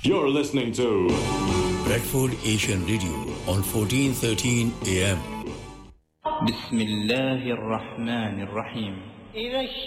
You're listening to Bradford Asian Radio on 1413 AM. بسم الله الرحمن الرحيم.